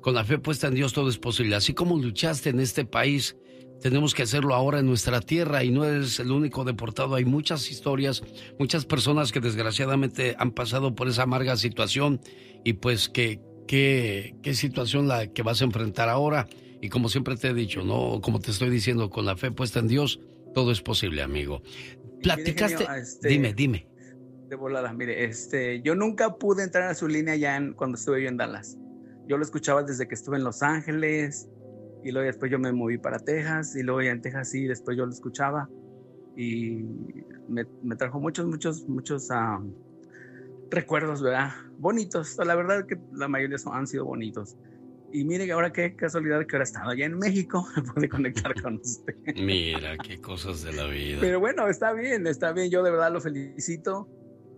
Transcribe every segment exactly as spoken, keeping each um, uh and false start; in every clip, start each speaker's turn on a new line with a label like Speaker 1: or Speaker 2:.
Speaker 1: con la fe puesta en Dios todo es posible. Así como luchaste en este país, tenemos que hacerlo ahora en nuestra tierra y no eres el único deportado. Hay muchas historias, muchas personas que desgraciadamente han pasado por esa amarga situación y pues que, que, qué situación la que vas a enfrentar ahora. Y como siempre te he dicho, no, como te estoy diciendo, con la fe puesta en Dios, todo es posible, amigo. Platicaste,
Speaker 2: Mire, genio, este,
Speaker 1: dime, dime.
Speaker 2: De volada, mire, este, yo nunca pude entrar a su línea ya en, cuando estuve yo en Dallas. Yo lo escuchaba desde que estuve en Los Ángeles y luego después yo me moví para Texas y luego ya en Texas sí, después yo lo escuchaba y me, me trajo muchos, muchos, muchos um, recuerdos, ¿verdad? Bonitos, la verdad que la mayoría son, han sido bonitos. Y mire que ahora qué casualidad que ahora estaba allá en México, me pude conectar con usted.
Speaker 1: Mira, qué cosas de la vida.
Speaker 2: Pero bueno, está bien, está bien, yo de verdad lo felicito.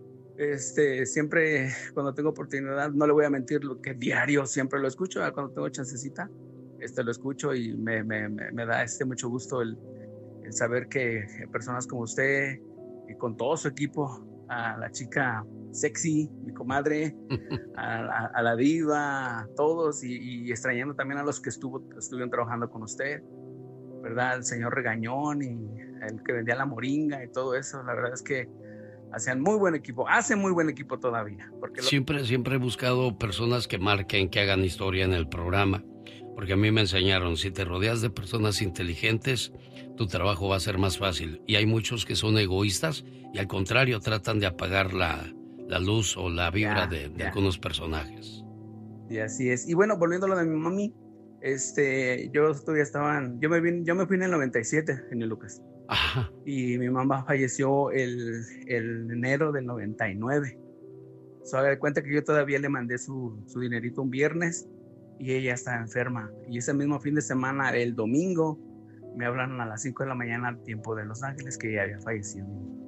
Speaker 2: Este, siempre cuando tengo oportunidad, no le voy a mentir, lo que diario siempre lo escucho, cuando tengo chancecita, este, lo escucho y me, me, me, me da este mucho gusto el, el saber que personas como usted y con todo su equipo, a la chica sexy, mi comadre, a, a, a la diva, a todos y, y extrañando también a los que estuvo, estuvieron trabajando con usted, ¿verdad? El señor Regañón y el que vendía la moringa y todo eso, la verdad es que hacían muy buen equipo, hacen muy buen equipo todavía. Porque lo...
Speaker 1: Siempre, siempre he buscado personas que marquen, que hagan historia en el programa, porque a mí me enseñaron, si te rodeas de personas inteligentes, tu trabajo va a ser más fácil. Y hay muchos que son egoístas y al contrario tratan de apagar la, la luz o la vibra ya, de, de algunos personajes.
Speaker 2: Y así es. Y bueno, volviendo a lo de mi mami, este, yo todavía estaban, yo me vine, yo me fui en el noventa y siete, genio Lucas.
Speaker 1: Ajá.
Speaker 2: Y mi mamá falleció el, el enero del noventa y nueve. So, haga de cuenta que yo todavía le mandé su, su dinerito un viernes y ella estaba enferma. Y ese mismo fin de semana, el domingo, me hablaron a las cinco de la mañana al tiempo de Los Ángeles que ella había fallecido.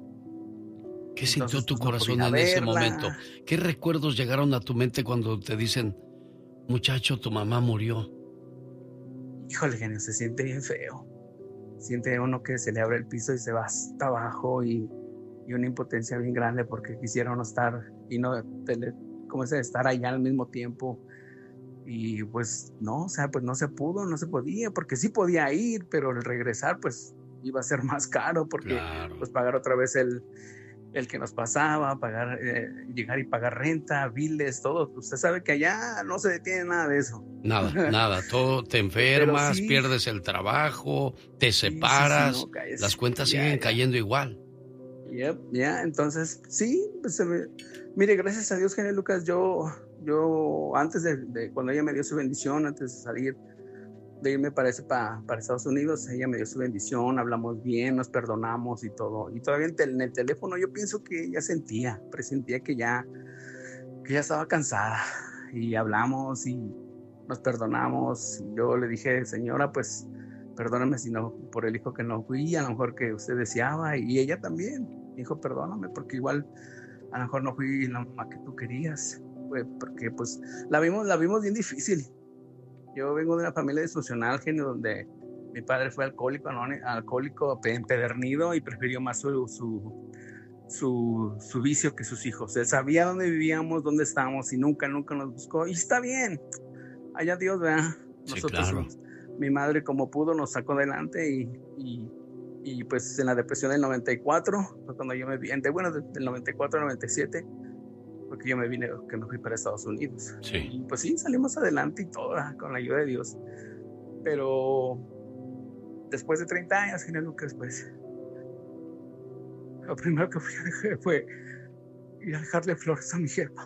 Speaker 1: ¿Qué sintió Entonces, tu pues, corazón no en ese momento? ¿Qué recuerdos llegaron a tu mente cuando te dicen, muchacho, tu mamá murió?
Speaker 2: Híjole, genio, se siente bien feo. Siente uno que se le abre el piso y se va hasta abajo y, y una impotencia bien grande porque quisiera uno estar y no, tele, como ese, estar allá al mismo tiempo. Y pues no, o sea, pues no se pudo, no se podía, porque sí podía ir, pero el regresar pues iba a ser más caro porque claro. Pues pagar otra vez el, el que nos pasaba, pagar, eh, llegar y pagar renta, biles, todo. Usted sabe que allá no se detiene nada de eso.
Speaker 1: Nada, nada, todo te enfermas, sí, pierdes el trabajo, te separas, sí, sí, sí, no, las cuentas ya, siguen ya. cayendo igual.
Speaker 2: Yep, ya, yeah. Entonces, sí, pues, me, mire, gracias a Dios, genio Lucas, yo, yo antes de, de, cuando ella me dio su bendición, antes de salir, de irme para, ese, para, para Estados Unidos, ella me dio su bendición, hablamos bien, nos perdonamos y todo. Y todavía en, tel, en el teléfono yo pienso que ella sentía, presentía que ya, que ya estaba cansada. Y hablamos y nos perdonamos. Yo le dije, señora, pues perdóname si no, por el hijo que no fui, a lo mejor que usted deseaba. Y ella también dijo, perdóname, porque igual a lo mejor no fui la mamá que tú querías. Pues, porque pues la vimos, la vimos bien difícil. Yo vengo de una familia disfuncional, genio, donde mi padre fue alcohólico, ¿no? alcohólico empedernido y prefirió más su, su, su, su vicio que sus hijos. Él sabía dónde vivíamos, dónde estábamos y nunca, nunca nos buscó. Y está bien, allá Dios, ¿verdad? Nosotros,
Speaker 1: sí, claro.
Speaker 2: Mi madre como pudo nos sacó adelante y, y, y pues en la depresión del noventa y cuatro, fue cuando yo me vi, bueno, del noventa y cuatro al noventa y siete, porque yo me vine, que me fui para Estados Unidos.
Speaker 1: Sí.
Speaker 2: Y pues sí, salimos adelante y todo, con la ayuda de Dios. Pero después de treinta años, genio Lucas, pues lo primero que fui a dejar fue ir a dejarle flores a mi jefa.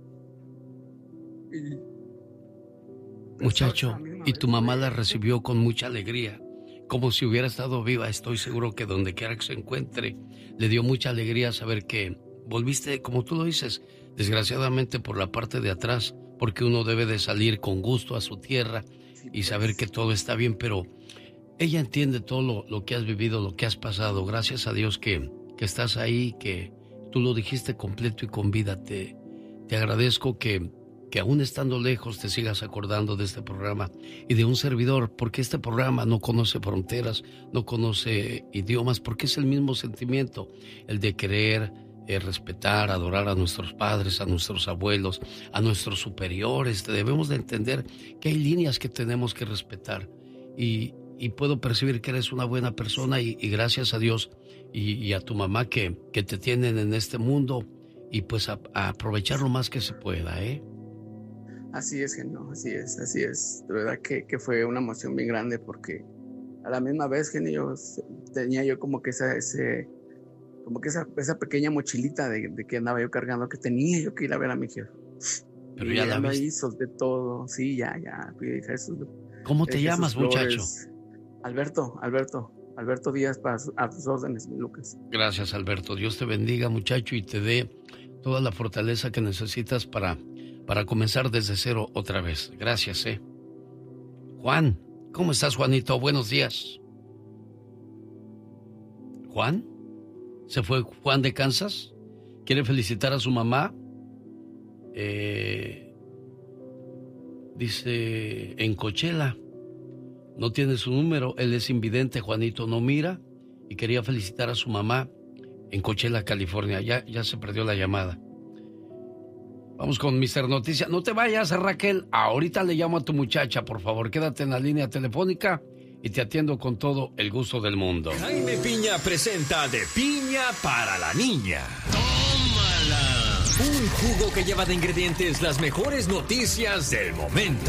Speaker 2: Y,
Speaker 1: muchacho, y tu mamá la recibió con mucha alegría, como si hubiera estado viva. Estoy seguro que donde quiera que se encuentre, le dio mucha alegría saber que volviste, como tú lo dices, desgraciadamente por la parte de atrás, porque uno debe de salir con gusto a su tierra y saber que todo está bien, pero ella entiende todo lo, lo que has vivido, lo que has pasado. Gracias a Dios que, que estás ahí, que tú lo dijiste completo y con vida. Te, te agradezco que, que aún estando lejos te sigas acordando de este programa y de un servidor, porque este programa no conoce fronteras, no conoce idiomas, porque es el mismo sentimiento, el de querer eh, respetar, adorar a nuestros padres, a nuestros abuelos, a nuestros superiores. Debemos de entender que hay líneas que tenemos que respetar. Y, y puedo percibir que eres una buena persona y, y gracias a Dios y, y a tu mamá que, que te tienen en este mundo y pues a, a aprovechar lo más que se pueda, ¿eh?
Speaker 2: Así es, genio, así es, así es. De verdad que, que fue una emoción bien grande porque a la misma vez, genio, tenía yo como que esa, ese, como que esa, esa pequeña mochilita de, de que andaba yo cargando, que tenía yo que ir a ver a mi jefe.
Speaker 1: Pero
Speaker 2: y
Speaker 1: ya la viste.
Speaker 2: Ahí solté todo, sí, ya, ya. Jesús,
Speaker 1: ¿Cómo te llamas, Flores, muchacho?
Speaker 2: Alberto, Alberto, Alberto Díaz, para a tus órdenes, Lucas.
Speaker 1: Gracias, Alberto. Dios te bendiga, muchacho, y te dé toda la fortaleza que necesitas para, para comenzar desde cero otra vez. Gracias, eh. Juan, ¿cómo estás, Juanito? Buenos días. ¿Juan? ¿Se fue Juan de Kansas? ¿Quiere felicitar a su mamá? Eh, dice, en Coachella. No tiene su número, él es invidente, Juanito no mira, y quería felicitar a su mamá en Coachella, California. Ya, ya se perdió la llamada. Vamos con mister Noticia. No te vayas, Raquel. Ahorita le llamo a tu muchacha, por favor. Quédate en la línea telefónica y te atiendo con todo el gusto del mundo.
Speaker 3: Jaime Piña presenta De Piña para la Niña. ¡Tómala! Un jugo que lleva de ingredientes las mejores noticias del momento.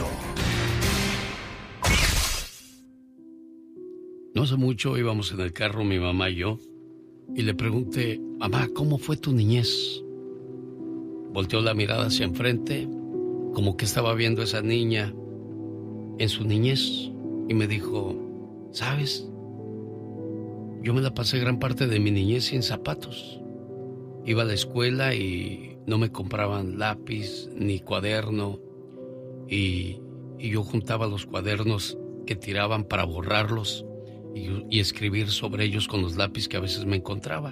Speaker 1: No hace mucho íbamos en el carro, mi mamá y yo, y le pregunté, mamá, ¿cómo fue tu niñez? Volteó la mirada hacia enfrente, como que estaba viendo a esa niña en su niñez, y me dijo, ¿sabes? Yo me la pasé gran parte de mi niñez sin zapatos. Iba a la escuela y no me compraban lápiz ni cuaderno, y, y yo juntaba los cuadernos que tiraban para borrarlos y, y escribir sobre ellos con los lápices que a veces me encontraba.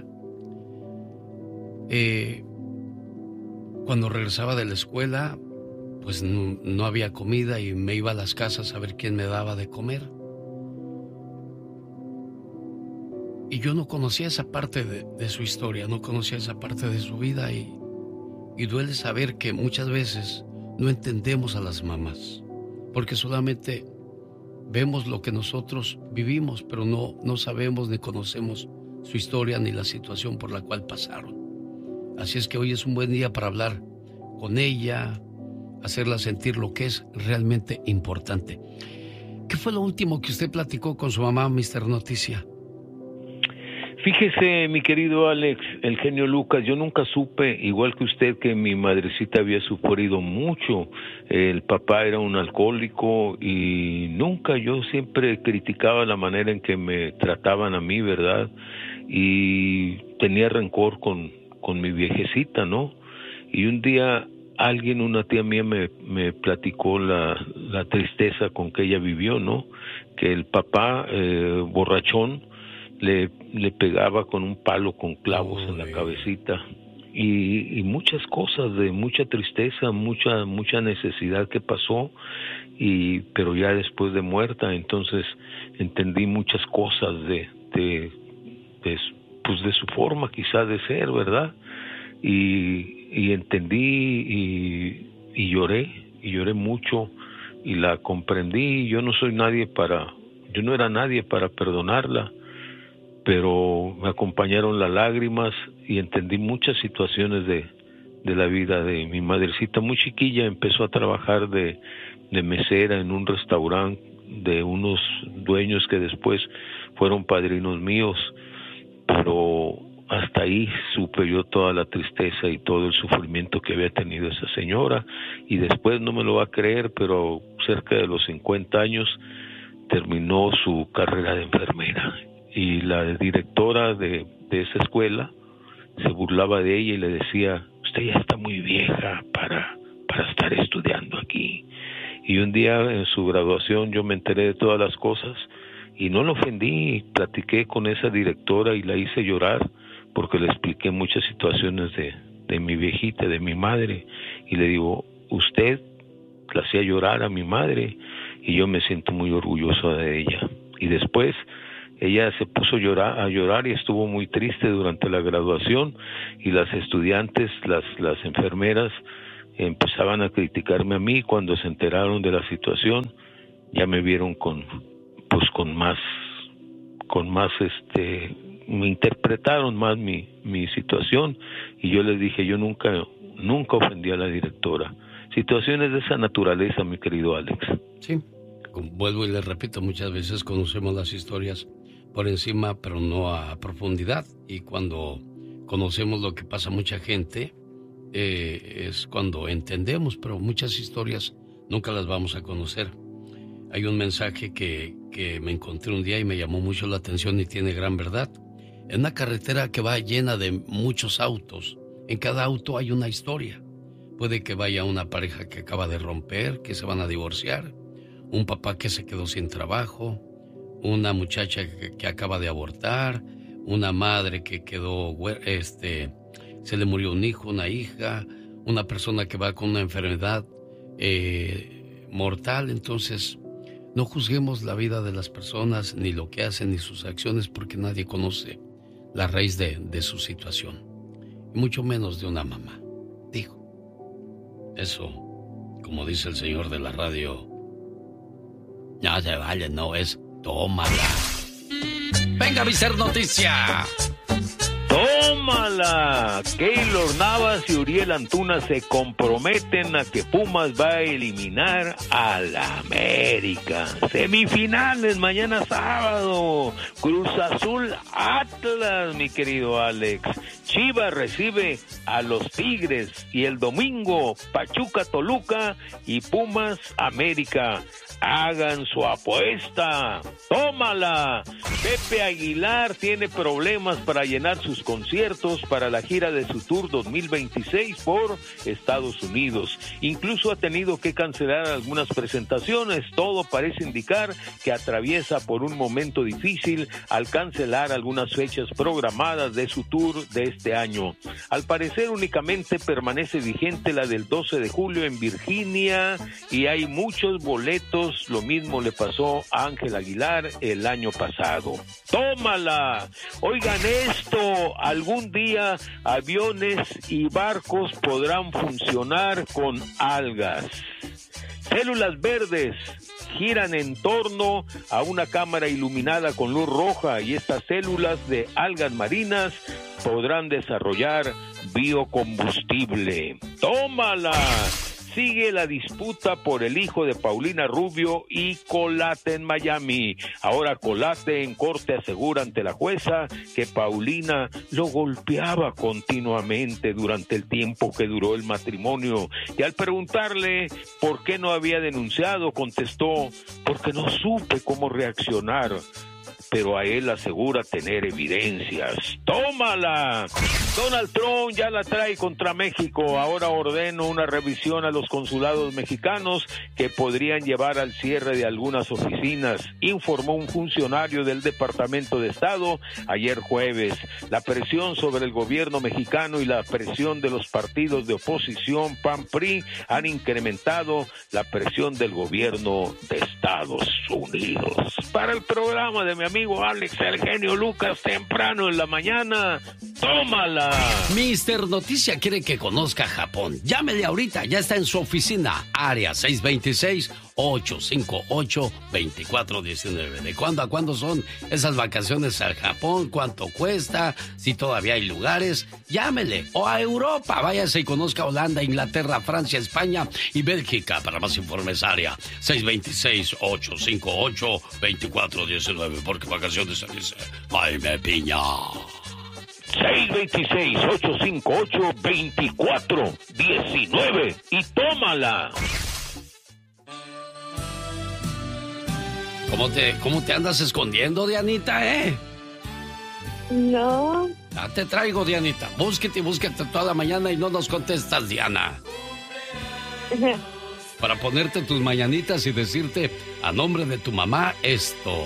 Speaker 1: Eh, cuando regresaba de la escuela, pues no, no había comida y me iba a las casas a ver quién me daba de comer. Y yo no conocía esa parte de, de su historia, no conocía esa parte de su vida y, y duele saber que muchas veces no entendemos a las mamás, porque solamente vemos lo que nosotros vivimos, pero no, no sabemos ni conocemos su historia ni la situación por la cual pasaron. Así es que hoy es un buen día para hablar con ella, hacerla sentir lo que es realmente importante. ¿Qué fue lo último que usted platicó con su mamá, mister Noticia?
Speaker 4: Fíjese, mi querido Alex, el genio Lucas, yo nunca supe, igual que usted, que mi madrecita había sufrido mucho. El papá era un alcohólico y nunca, yo siempre criticaba la manera en que me trataban a mí, ¿verdad? Y tenía rencor con, con mi viejecita, ¿no? Y un día alguien, una tía mía, me, me platicó la, la tristeza con que ella vivió, ¿no? Que el papá, eh, borrachón, Le, le pegaba con un palo con clavos oh, en la cabecita y, y muchas cosas de mucha tristeza, mucha mucha necesidad que pasó, y pero ya después de muerta, entonces entendí muchas cosas de de, de pues de su forma quizás de ser, ¿verdad? Y, y entendí y, y lloré y lloré mucho y la comprendí. Yo no soy nadie para, yo no era nadie para perdonarla, pero me acompañaron las lágrimas y entendí muchas situaciones de, de la vida de mi madrecita. Muy chiquilla empezó a trabajar de, de mesera en un restaurante de unos dueños que después fueron padrinos míos, pero hasta ahí supe yo toda la tristeza y todo el sufrimiento que había tenido esa señora, y después, no me lo va a creer, pero cerca de los cincuenta años terminó su carrera de enfermera. Y la directora de, de esa escuela se burlaba de ella y le decía, usted ya está muy vieja para, para estar estudiando aquí. Y un día en su graduación yo me enteré de todas las cosas y no la ofendí, platiqué con esa directora y la hice llorar porque le expliqué muchas situaciones de, de mi viejita, de mi madre, y le digo, usted la hacía llorar a mi madre y yo me siento muy orgulloso de ella. Y después ella se puso a llorar, a llorar y estuvo muy triste durante la graduación, y las estudiantes, las, las enfermeras empezaban a criticarme a mí. Cuando se enteraron de la situación, ya me vieron con, pues con más, con más, este, me interpretaron más mi, mi situación, y yo les dije, yo nunca, nunca ofendí a la directora. Situaciones de esa naturaleza, mi querido Alex.
Speaker 1: Sí, vuelvo y les repito, muchas veces conocemos las historias por encima, pero no a profundidad, y cuando conocemos lo que pasa a mucha gente, eh, es cuando entendemos, pero muchas historias nunca las vamos a conocer. Hay un mensaje que, que me encontré un día y me llamó mucho la atención y tiene gran verdad. En una carretera que va llena de muchos autos, en cada auto hay una historia. Puede que vaya una pareja que acaba de romper, que se van a divorciar, un papá que se quedó sin trabajo, una muchacha que, que acaba de abortar, una madre que quedó, este, se le murió un hijo, una hija, una persona que va con una enfermedad eh, mortal. Entonces, no juzguemos la vida de las personas, ni lo que hacen, ni sus acciones, porque nadie conoce la raíz de, de su situación, y mucho menos de una mamá. Digo, eso, como dice el señor de la radio, ya se vale, no es tómala. ¡Venga, mister Noticia!
Speaker 4: ¡Tómala! Keylor Navas y Uriel Antuna se comprometen a que Pumas va a eliminar a la América. Semifinales mañana sábado. Cruz Azul Atlas, mi querido Alex. Chivas recibe a los Tigres, y el domingo Pachuca Toluca y Pumas América. Hagan su apuesta. ¡Tómala! Pepe Aguilar tiene problemas para llenar sus conciertos para la gira de su tour dos mil veintiséis por Estados Unidos. Incluso ha tenido que cancelar algunas presentaciones. Todo parece indicar que atraviesa por un momento difícil al cancelar algunas fechas programadas de su tour de este año. Al parecer únicamente permanece vigente la del doce de julio en Virginia, y hay muchos boletos. Lo mismo le pasó a Ángel Aguilar el año pasado. ¡Tómala! Oigan esto, algún día aviones y barcos podrán funcionar con algas. Células verdes giran en torno a una cámara iluminada con luz roja, y estas células de algas marinas podrán desarrollar biocombustible. ¡Tómala! Sigue la disputa por el hijo de Paulina Rubio y Colate en Miami. Ahora Colate en corte asegura ante la jueza que Paulina lo golpeaba continuamente durante el tiempo que duró el matrimonio. Y al preguntarle por qué no había denunciado, contestó: porque no supe cómo reaccionar. Pero a él asegura tener evidencias. ¡Tómala! Donald Trump ya la trae contra México. Ahora ordeno una revisión a los consulados mexicanos que podrían llevar al cierre de algunas oficinas, informó un funcionario del Departamento de Estado ayer jueves. La presión sobre el gobierno mexicano y la presión de los partidos de oposición P A N P R I han incrementado la presión del gobierno de Estados Unidos. Para el programa de mi amigo Alex, el genio Lucas, temprano en la mañana, tómala.
Speaker 1: mister Noticia quiere que conozca Japón. Llámele ahorita, ya está en su oficina. Área seis dos seis, ocho cinco ocho, dos cuatro uno nueve. ¿De cuándo a cuándo son esas vacaciones al Japón? ¿Cuánto cuesta? Si todavía hay lugares, llámele. O a Europa, váyase y conozca Holanda, Inglaterra, Francia, España y Bélgica. Para más informes, área seis dos seis, ocho cinco ocho, dos cuatro uno nueve. Porque vacaciones se dice Jaime Piña.
Speaker 4: seis dos seis, ocho cinco ocho, dos cuatro uno nueve y tómala.
Speaker 1: ¿Cómo te, cómo te andas escondiendo, Dianita, eh?
Speaker 5: No.
Speaker 1: Ya te traigo, Dianita. Búsquete y búsquete toda la mañana y no nos contestas, Diana. Para ponerte tus mañanitas y decirte a nombre de tu mamá esto.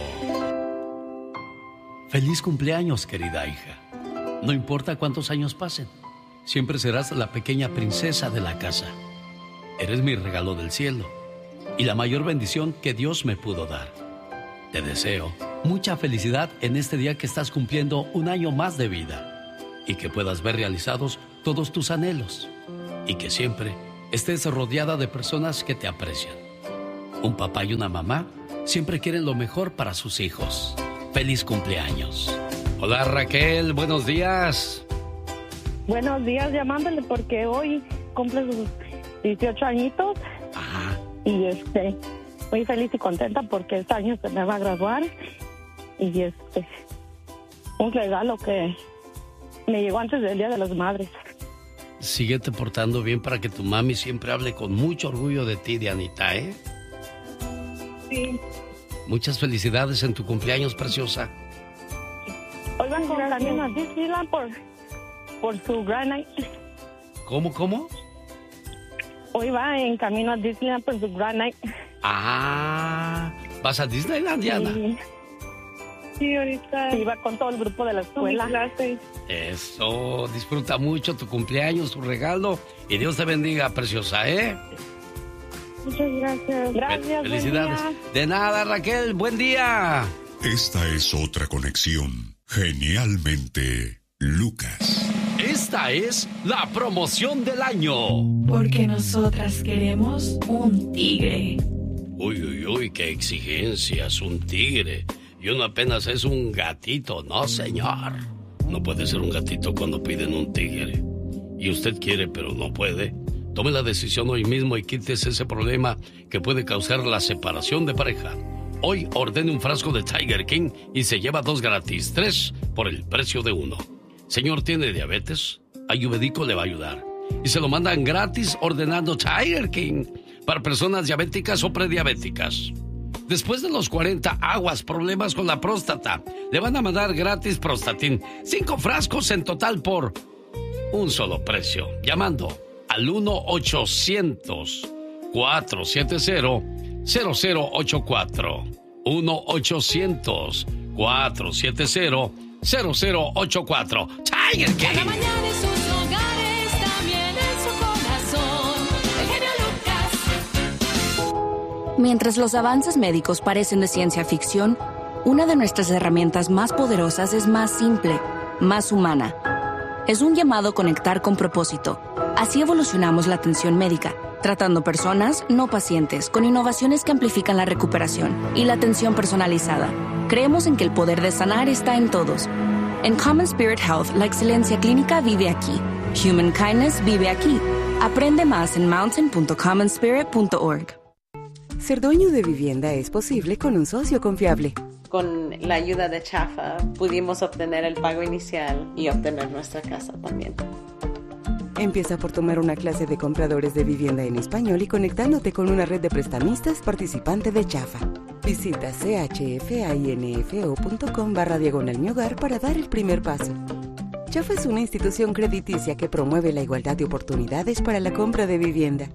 Speaker 1: Feliz cumpleaños, querida hija. No importa cuántos años pasen, siempre serás la pequeña princesa de la casa. Eres mi regalo del cielo y la mayor bendición que Dios me pudo dar. Te deseo mucha felicidad en este día que estás cumpliendo un año más de vida y que puedas ver realizados todos tus anhelos y que siempre estés rodeada de personas que te aprecian. Un papá y una mamá siempre quieren lo mejor para sus hijos. ¡Feliz cumpleaños! Hola Raquel, buenos días.
Speaker 5: Buenos días, llamándole porque hoy cumple sus dieciocho añitos.
Speaker 1: Ajá.
Speaker 5: Y este, muy feliz y contenta porque este año se me va a graduar. Y este, un regalo que me llegó antes del Día de las Madres.
Speaker 1: Síguete portando bien para que tu mami siempre hable con mucho orgullo de ti, Dianita, ¿eh?
Speaker 5: Sí.
Speaker 1: Muchas felicidades en tu cumpleaños, preciosa.
Speaker 5: Hoy van con camino a Disneyland por, por su Grand Night.
Speaker 1: ¿Cómo, cómo?
Speaker 5: Hoy va en camino a Disneyland por su Grand Night.
Speaker 1: Ah, ¿vas a Disneyland, Diana?
Speaker 5: Sí, sí ahorita. Sí, va con todo el grupo de la escuela.
Speaker 1: Eso, disfruta mucho tu cumpleaños, tu regalo. Y Dios te bendiga, preciosa, ¿eh?
Speaker 5: Muchas gracias. Gracias.
Speaker 1: Felicidades. De nada, Raquel. Buen día.
Speaker 6: Esta es otra conexión. Genialmente, Lucas.
Speaker 1: Esta es la promoción del año.
Speaker 7: Porque nosotras queremos un tigre.
Speaker 1: Uy, uy, uy, qué exigencias, un tigre. Y uno apenas es un gatito, no, señor. No puede ser un gatito cuando piden un tigre. Y usted quiere, pero no puede. Tome la decisión hoy mismo y quítese ese problema que puede causar la separación de pareja. Hoy ordene un frasco de Tiger King y se lleva dos gratis, tres por el precio de uno. Señor, ¿tiene diabetes? Ayurvédico le va a ayudar. Y se lo mandan gratis ordenando Tiger King para personas diabéticas o prediabéticas. Después de los cuarenta, aguas, problemas con la próstata. Le van a mandar gratis Prostatin. Cinco frascos en total por un solo precio. Llamando al uno ochocientos, cuatrocientos setenta, cero cero ocho cuatro. uno ochocientos, cuatrocientos setenta, cero cero ocho cuatro. Tiger King.
Speaker 8: Cada mañana en sus hogares, también en su corazón. El genio Lucas.
Speaker 9: Mientras los avances médicos parecen de ciencia ficción, una de nuestras herramientas más poderosas es más simple, más humana. Es un llamado a conectar con propósito. Así evolucionamos la atención médica, tratando personas, no pacientes, con innovaciones que amplifican la recuperación y la atención personalizada. Creemos en que el poder de sanar está en todos. En Common Spirit Health, la excelencia clínica vive aquí. Human Kindness vive aquí. Aprende más en mountain punto common spirit punto org.
Speaker 10: Ser dueño de vivienda es posible con un socio confiable.
Speaker 11: Con la ayuda de Chafa pudimos obtener el pago inicial y obtener nuestra casa también.
Speaker 10: Empieza por tomar una clase de compradores de vivienda en español y conectándote con una red de prestamistas participante de Chafa. Visita chfainfo.com barra diagonal mi hogar para dar el primer paso. Chafa es una institución crediticia que promueve la igualdad de oportunidades para la compra de vivienda.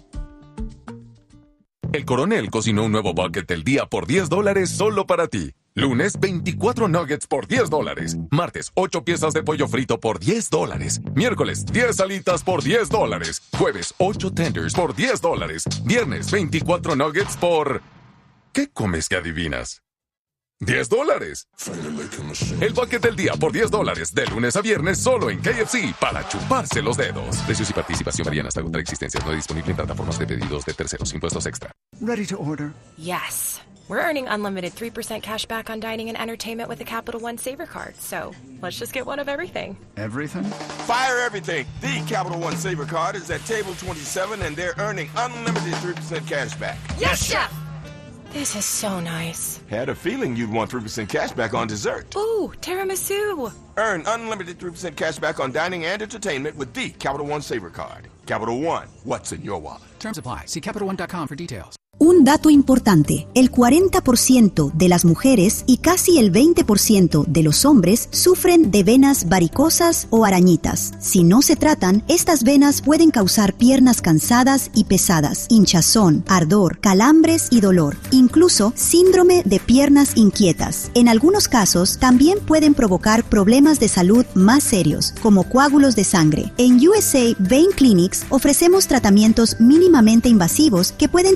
Speaker 12: El Coronel cocinó un nuevo bucket del día por diez dólares solo para ti. Lunes, veinticuatro nuggets por diez dólares. Martes, ocho piezas de pollo frito por diez dólares. Miércoles, diez alitas por diez dólares. Jueves, ocho tenders por diez dólares. Viernes, veinticuatro nuggets por... ¿Qué comes que adivinas? diez dólares. El bucket del día por diez dólares. De lunes a viernes solo en K F C para chuparse los dedos. Precios y participación varían hasta agotar existencias. No disponible en plataformas de pedidos de terceros. Impuestos extra.
Speaker 13: Ready to order?
Speaker 14: Yes. We're earning unlimited three percent cash back on dining and entertainment with the Capital One Saver Card. So let's just get one of everything.
Speaker 13: Everything?
Speaker 15: Fire everything. The Capital One Saver Card is at table twenty-seven and they're earning unlimited three percent cash back.
Speaker 14: Yes, Chef! This is so nice.
Speaker 15: Had a feeling you'd want three percent cash back on dessert.
Speaker 14: Ooh, tiramisu.
Speaker 15: Earn unlimited three percent cash back on dining and entertainment with the Capital One Saver Card. Capital One, what's in your wallet?
Speaker 13: Terms apply. See capital one dot com for details.
Speaker 16: Un dato importante, el cuarenta por ciento de las mujeres y casi el veinte por ciento de los hombres sufren de venas varicosas o arañitas. Si no se tratan, estas venas pueden causar piernas cansadas y pesadas, hinchazón, ardor, calambres y dolor, incluso síndrome de piernas inquietas. En algunos casos, también pueden provocar problemas de salud más serios, como coágulos de sangre. En U S A Vein Clinics ofrecemos tratamientos mínimamente invasivos que pueden tomar tan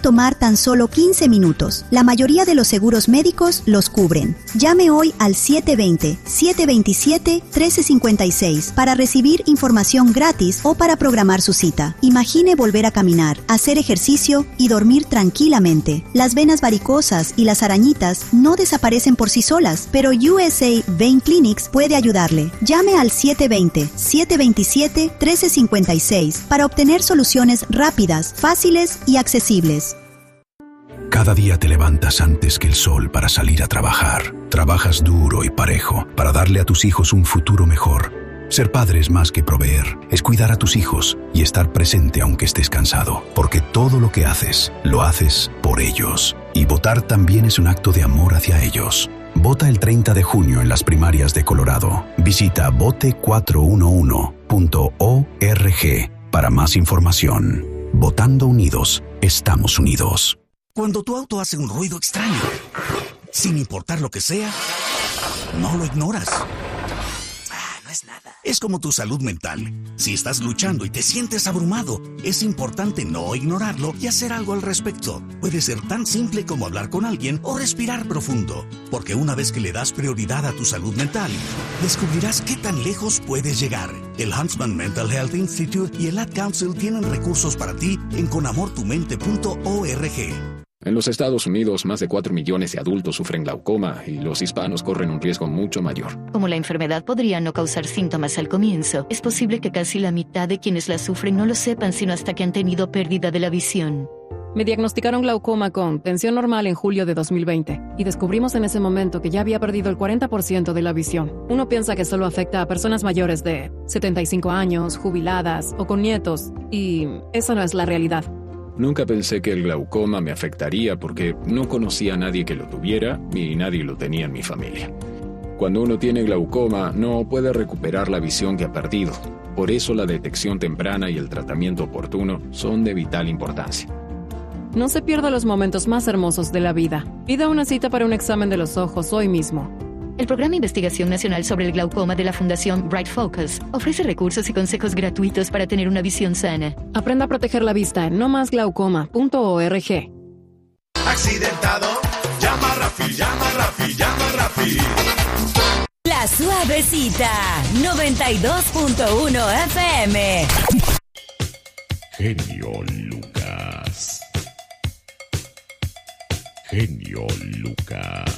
Speaker 16: tan solo quince minutos. La mayoría de los seguros médicos los cubren. Llame hoy al siete dos cero, siete dos siete, uno tres cinco seis para recibir información gratis o para programar su cita. Imagine volver a caminar, hacer ejercicio y dormir tranquilamente. Las venas varicosas y las arañitas no desaparecen por sí solas, pero U S A Vein Clinics puede ayudarle. Llame al siete dos cero, siete dos siete, uno tres cinco seis para obtener soluciones rápidas, fáciles y accesibles.
Speaker 17: Cada día te levantas antes que el sol para salir a trabajar. Trabajas duro y parejo para darle a tus hijos un futuro mejor. Ser padre es más que proveer, es cuidar a tus hijos y estar presente aunque estés cansado, porque todo lo que haces, lo haces por ellos. Y votar también es un acto de amor hacia ellos. Vota el treinta de junio en las primarias de Colorado. Visita vote cuatro uno uno punto org para más información. Votando unidos, estamos unidos.
Speaker 18: Cuando tu auto hace un ruido extraño, sin importar lo que sea, no lo ignoras. Ah, no es nada. Es como tu salud mental. Si estás luchando y te sientes abrumado, es importante no ignorarlo y hacer algo al respecto. Puede ser tan simple como hablar con alguien o respirar profundo, porque una vez que le das prioridad a tu salud mental, descubrirás qué tan lejos puedes llegar. El Huntsman Mental Health Institute y el Ad Council tienen recursos para ti en con amor tu mente punto org.
Speaker 19: En los Estados Unidos, más de cuatro millones de adultos sufren glaucoma y los hispanos corren un riesgo mucho mayor.
Speaker 20: Como la enfermedad podría no causar síntomas al comienzo, es posible que casi la mitad de quienes la sufren no lo sepan sino hasta que han tenido pérdida de la visión.
Speaker 21: Me diagnosticaron glaucoma con tensión normal en julio de dos mil veinte y descubrimos en ese momento que ya había perdido el cuarenta por ciento de la visión. Uno piensa que solo afecta a personas mayores de setenta y cinco años, jubiladas o con nietos, y esa no es la realidad.
Speaker 19: Nunca pensé que el glaucoma me afectaría porque no conocía a nadie que lo tuviera y nadie lo tenía en mi familia. Cuando uno tiene glaucoma, no puede recuperar la visión que ha perdido. Por eso la detección temprana y el tratamiento oportuno son de vital importancia.
Speaker 21: No se pierda los momentos más hermosos de la vida. Pida una cita para un examen de los ojos hoy mismo.
Speaker 20: El Programa de Investigación Nacional sobre el Glaucoma de la Fundación Bright Focus ofrece recursos y consejos gratuitos para tener una visión sana.
Speaker 21: Aprenda a proteger la vista en no más glaucoma punto org.
Speaker 22: Accidentado, llama a Rafi, llama a Rafi, llama a Rafi.
Speaker 23: La Suavecita, noventa y dos punto uno F M.
Speaker 6: Genio Lucas. Genio Lucas.